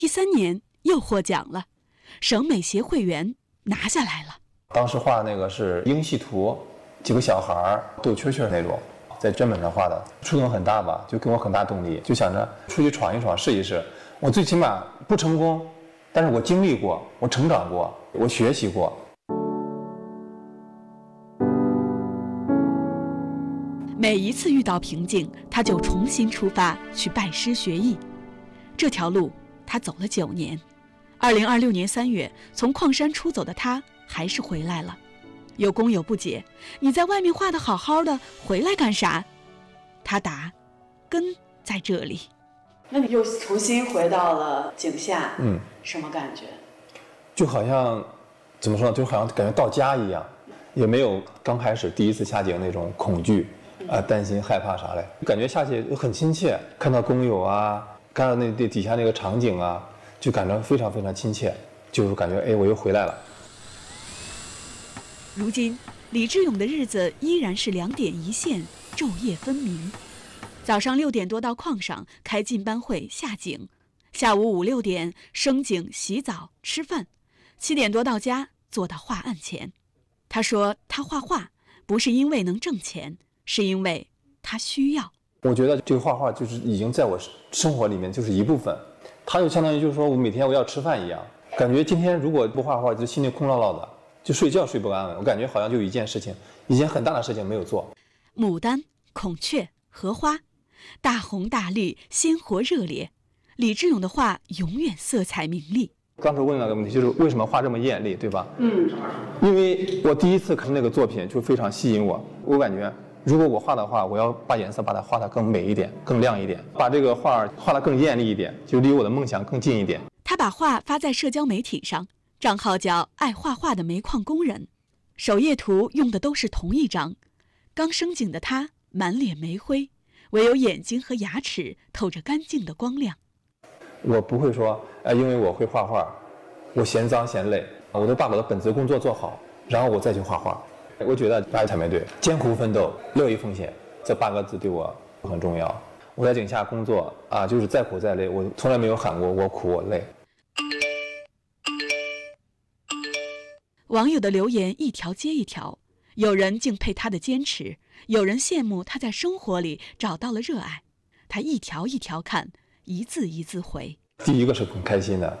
13年又获奖了，省美协会员拿下来了。 当时画那个是英系图，几个小孩斗蛐蛐那种，在砧板上画的，触动很大吧，就给我很大动力，就想着出去闯一闯，试一试。我最起码不成功，但是我经历过，我成长过，我学习过。 每一次遇到瓶颈，他就重新出发去拜师学艺。这条路他走了9年。2026年3月，从矿山出走的他还是回来了。有工友不解：“你在外面画得好好的，回来干啥？”他答：“根在这里。” 那你又重新回到了井下，什么感觉？ 就好像怎么说呢？就好像感觉到家一样，也没有刚开始第一次下井那种恐惧。担心害怕啥嘞？感觉下去很亲切，看到工友啊，看到那底下那个场景啊，就感觉非常非常亲切，就是感觉我又回来了。 如今，李志勇的日子依然是2点一线，昼夜分明。早上6点多到矿上开进班会下井，下午5、6点升井洗澡吃饭，7点多到家坐到画案前。他说他画画不是因为能挣钱，是因为他需要。 我觉得这个画画就是已经在我生活里面就是一部分，它就相当于就是说我每天我要吃饭一样，感觉今天如果不画画就心里空落落的，就睡觉睡不安稳，我感觉好像就一件很大的事情没有做。 牡丹、孔雀、荷花，大红大绿，鲜活热烈。李志勇的画永远色彩明丽。 刚才问了个问题，就是为什么画这么艳丽，对吧？因为我第一次看那个作品就非常吸引我，我感觉如果我画的话，我要把颜色把它画得更美一点，更亮一点，把这个画画得更艳丽一点，就离我的梦想更近一点。 他把画发在社交媒体上，账号叫爱画画的煤矿工人，首页图用的都是同一张。刚升井的他满脸煤灰，唯有眼睛和牙齿透着干净的光亮。 我不会说因为我会画画我嫌脏嫌累，我都把我的本职工作做好，然后我再去画画。我觉得爱采煤队艰苦奋斗，乐于奉献，这8个字对我很重要。我在井下工作就是再苦再累，我从来没有喊过我苦我累。 网友的留言一条接一条，有人敬佩他的坚持，有人羡慕他在生活里找到了热爱。他一条一条看，一字一字回。 第一个是很开心的，